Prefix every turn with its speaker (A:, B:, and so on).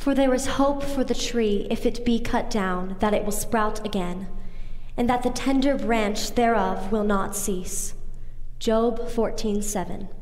A: For there is hope for the tree, if it be cut down, that it will sprout again, and that the tender branch thereof will not cease. Job 14:7.